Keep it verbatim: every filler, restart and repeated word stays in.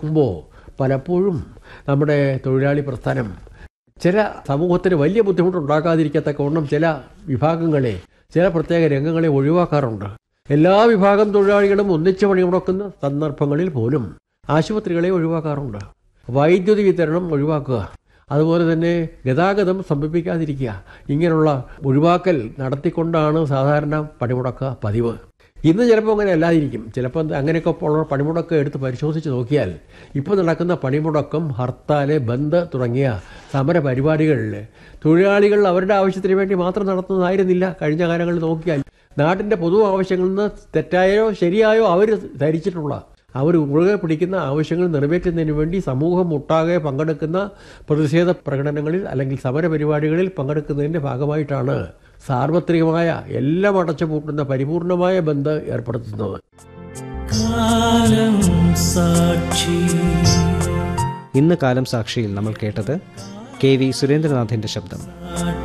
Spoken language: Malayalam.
പണിയെടുക്കുമ്പോൾ പലപ്പോഴും നമ്മുടെ തൊഴിലാളി പ്രസ്ഥാനം ചില സമൂഹത്തിന് വലിയ ബുദ്ധിമുട്ടുണ്ടാക്കാതിരിക്കത്തക്കവണ്ണം ചില വിഭാഗങ്ങളെ, ചില പ്രത്യേക രംഗങ്ങളെ ഒഴിവാക്കാറുണ്ട്. എല്ലാ വിഭാഗം തൊഴിലാളികളും ഒന്നിച്ച് പണിമുടക്കുന്ന സന്ദർഭങ്ങളിൽ പോലും ആശുപത്രികളെ ഒഴിവാക്കാറുണ്ട്. വൈദ്യുതി വിതരണം ഒഴിവാക്കുക, അതുപോലെ തന്നെ ഗതാഗതം സ്തംഭിപ്പിക്കാതിരിക്കുക, ഇങ്ങനെയുള്ള ഒഴിവാക്കൽ നടത്തിക്കൊണ്ടാണ് സാധാരണ പണിമുടക്കുക പതിവ്. ഇന്ന് ചിലപ്പോൾ അങ്ങനെ അല്ലാതിരിക്കും. ചിലപ്പോൾ അങ്ങനെയൊക്കെ ഉള്ള പണിമുടക്കം എടുത്ത് പരിശോധിച്ച് നോക്കിയാൽ ഇപ്പോൾ നടക്കുന്ന പണിമുടക്കം, ഹർത്താൽ, ബന്ദ് തുടങ്ങിയ സമര പരിപാടികളിൽ തൊഴിലാളികൾ അവരുടെ ആവശ്യത്തിന് വേണ്ടി മാത്രം നടത്തുന്നതായിരുന്നില്ല. കഴിഞ്ഞ കാലങ്ങളിൽ നോക്കിയാൽ നാട്ടിൻ്റെ പൊതു ആവശ്യങ്ങളിൽ നിന്ന് തെറ്റായോ ശരിയായോ അവർ ധരിച്ചിട്ടുള്ള, അവർ മുറുകെ പിടിക്കുന്ന ആവശ്യങ്ങൾ നിറവേറ്റുന്നതിന് വേണ്ടി സമൂഹം ഒട്ടാകെ പങ്കെടുക്കുന്ന പ്രതിഷേധ പ്രകടനങ്ങളിൽ അല്ലെങ്കിൽ സമര പരിപാടികളിൽ പങ്കെടുക്കുന്നതിൻ്റെ ഭാഗമായിട്ടാണ് സാർവത്രികമായ എല്ലാം അടച്ചുപൂട്ടുന്ന പരിപൂർണമായ ബന്ദ് ഏർപ്പെടുത്തുന്നത്. ഇന്ന് കാലം സാക്ഷിയിൽ നമ്മൾ കേട്ടത് കെ വി സുരേന്ദ്രനാഥിൻ്റെ ശബ്ദം.